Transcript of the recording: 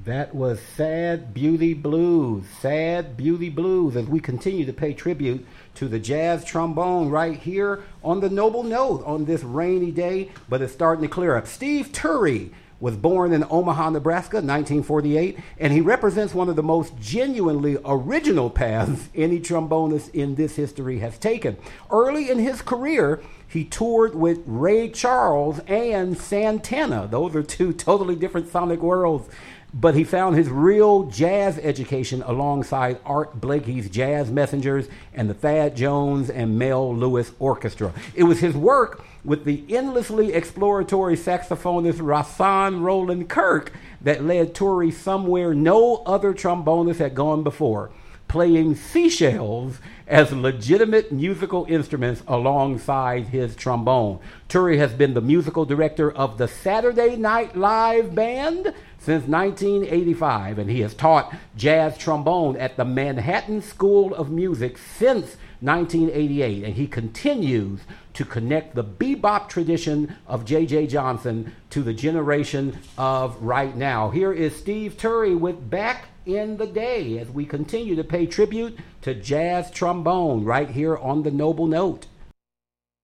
That was Sad Beauty Blues. Sad Beauty Blues, as we continue to pay tribute to the jazz trombone right here on the Noble Note on this rainy day, but it's starting to clear up. Steve Turry was born in Omaha, Nebraska, 1948, and he represents one of the most genuinely original paths any trombonist in this history has taken. Early in his career, he toured with Ray Charles and Santana. Those are two totally different sonic worlds. But he found his real jazz education alongside Art Blakey's Jazz Messengers and the Thad Jones and Mel Lewis Orchestra. It was his work with the endlessly exploratory saxophonist Rahsaan Roland Kirk that led Turry somewhere no other trombonist had gone before, playing seashells as legitimate musical instruments alongside his trombone. Turry has been the musical director of the Saturday Night Live Band since 1985, and he has taught jazz trombone at the Manhattan School of Music since 1988, and he continues to connect the bebop tradition of J.J. Johnson to the generation of right now. Here is Steve Turry with Back in the Day as we continue to pay tribute to jazz trombone right here on the Noble Note.